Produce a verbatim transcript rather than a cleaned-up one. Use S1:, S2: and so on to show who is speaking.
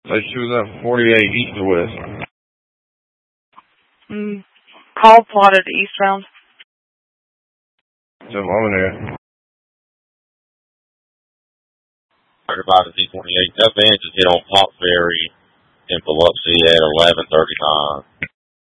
S1: Like she was up forty-eight east or west.
S2: Mm. Call plotted eastbound.
S1: So I'm in there.
S3: thirty-five to D twenty-eight. That van just hit on Pop Ferry in Biloxi at eleven thirty-nine.